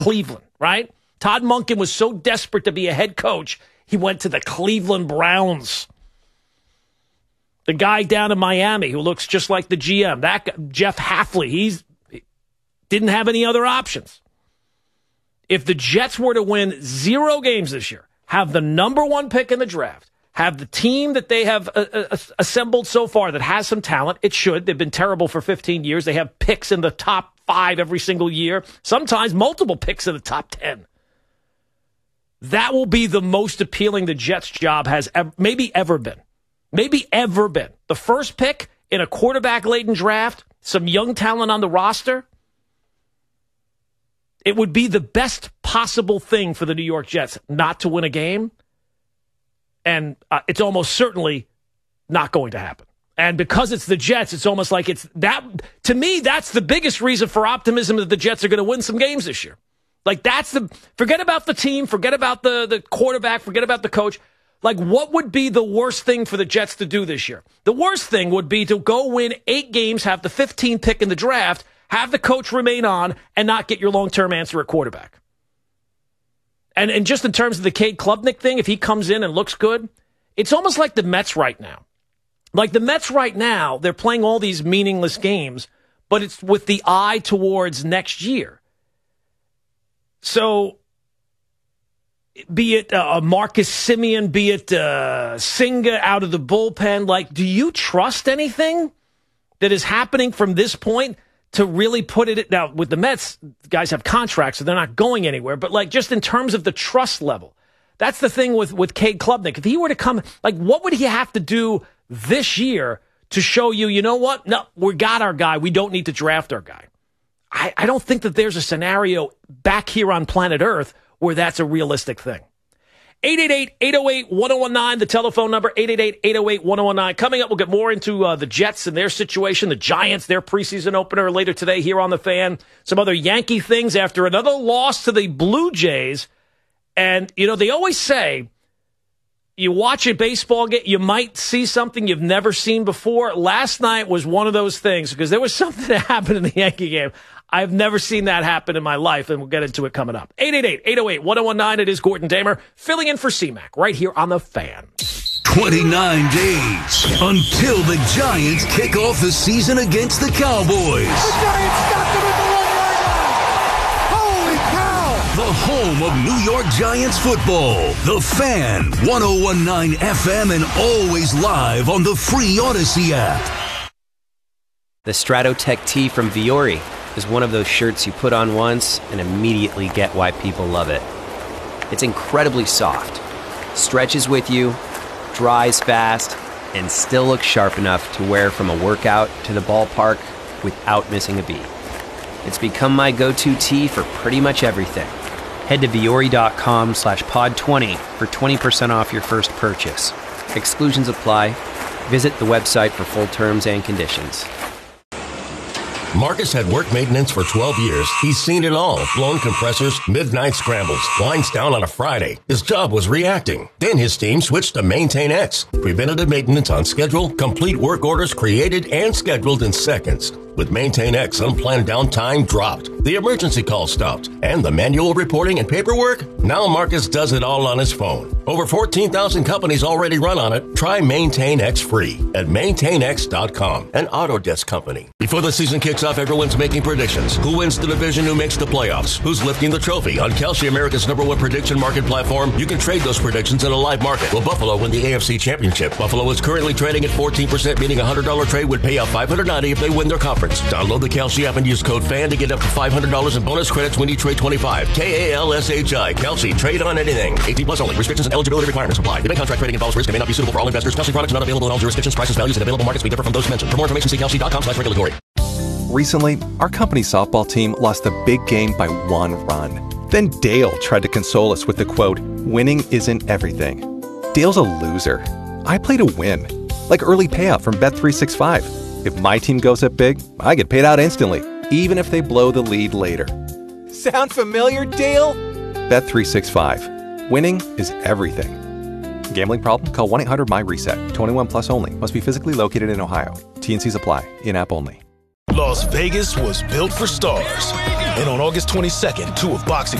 Cleveland, right? Todd Monken was so desperate to be a head coach, he went to the Cleveland Browns. The guy down in Miami who looks just like the GM, that guy, Jeff Hafley, he didn't have any other options. If the Jets were to win 0 games this year, have the number 1 pick in the draft, have the team that they have assembled so far that has some talent, it should. They've been terrible for 15 years. They have picks in the top 5 every single year, sometimes multiple picks in the top 10. That will be the most appealing the Jets' job has maybe ever been. Maybe ever been. The first pick in a quarterback-laden draft, some young talent on the roster. It would be the best possible thing for the New York Jets not to win a game. And it's almost certainly not going to happen. And because it's the Jets, it's almost like it's that. To me, that's the biggest reason for optimism that the Jets are going to win some games this year. Like, forget about the team, forget about the quarterback, forget about the coach. Like, what would be the worst thing for the Jets to do this year? The worst thing would be to go win 8 games, have the 15th pick in the draft, have the coach remain on, and not get your long-term answer at quarterback. And just in terms of the Cade Klubnik thing, if he comes in and looks good, it's almost like the Mets right now. Like the Mets right now, they're playing all these meaningless games, but it's with the eye towards next year. So, be it Marcus Semien, be it Singa out of the bullpen, like, do you trust anything that is happening from this point to really put it? Now, with the Mets, guys have contracts, so they're not going anywhere. But, like, just in terms of the trust level, that's the thing with Cade Klubnik. If he were to come, like, what would he have to do this year to show you, you know what? No, we got our guy. We don't need to draft our guy. I don't think that there's a scenario back here on planet Earth where that's a realistic thing. 888-808-1019, the telephone number, 888-808-1019. Coming up, we'll get more into the Jets and their situation, the Giants, their preseason opener later today here on The Fan. Some other Yankee things after another loss to the Blue Jays. And, you know, they always say, you watch a baseball game, you might see something you've never seen before. Last night was one of those things because there was something that happened in the Yankee game. I've never seen that happen in my life, and we'll get into it coming up. 888-808-1019. It is Gordon Damer filling in for C-Mac right here on The Fan. 29 days until the Giants kick off the season against the Cowboys. The Giants got them at the 1 yard line. Holy cow! The home of New York Giants football. The Fan, 101.9 FM, and always live on the free Odyssey app. The Stratotech tee from Viore is one of those shirts you put on once and immediately get why people love it. It's incredibly soft, stretches with you, dries fast, and still looks sharp enough to wear from a workout to the ballpark without missing a beat. It's become my go-to tee for pretty much everything. Head to Viore.com/pod20 for 20% off your first purchase. Exclusions apply. Visit the website for full terms and conditions. Marcus had work maintenance for 12 years. He's seen it all. Blown compressors, midnight scrambles, lines down on a Friday. His job was reacting. Then his team switched to Maintain X. Preventative maintenance on schedule, complete work orders created and scheduled in seconds. With Maintain X, unplanned downtime dropped. The emergency call stopped. And the manual reporting and paperwork? Now Marcus does it all on his phone. Over 14,000 companies already run on it. Try Maintain X free at maintainx.com, an Autodesk company. Before the season kicks off, everyone's making predictions. Who wins the division? Who makes the playoffs? Who's lifting the trophy? On Kalshi, America's #1 prediction market platform, you can trade those predictions in a live market. Will Buffalo win the AFC Championship? Buffalo is currently trading at 14%, meaning a $100 trade would pay out $590 if they win their conference. Download the Kalshi app and use code FAN to get up to $500 in bonus credits when you trade 25. KALSHI. Kalshi. Trade on anything. 18 plus only. Restrictions and eligibility requirements apply. The bank contract trading involves risk and may not be suitable for all investors. Kalshi products are not available in all jurisdictions. Prices, values, and available markets may differ from those mentioned. For more information, see Kalshi.com/regulatory. Recently, our company softball team lost a big game by 1 run. Then Dale tried to console us with the quote, "Winning isn't everything." Dale's a loser. I play to win. Like early payout from Bet365. If my team goes up big, I get paid out instantly, even if they blow the lead later. Sound familiar, Dale? Bet365. Winning is everything. Gambling problem? Call 1-800-MY-RESET. 21 plus only. Must be physically located in Ohio. T&Cs apply. In-app only. Las Vegas was built for stars. And on August 22nd, 2 of boxing